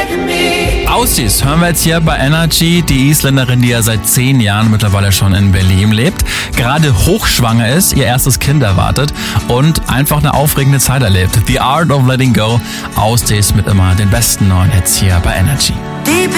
Aussies hören wir jetzt hier bei Energy. Die Isländerin, die ja seit 10 Jahren mittlerweile schon in Berlin lebt, gerade hochschwanger ist, ihr erstes Kind erwartet und einfach eine aufregende Zeit erlebt. The Art of Letting Go. Aussies mit immer den besten neuen Hits hier bei Energy.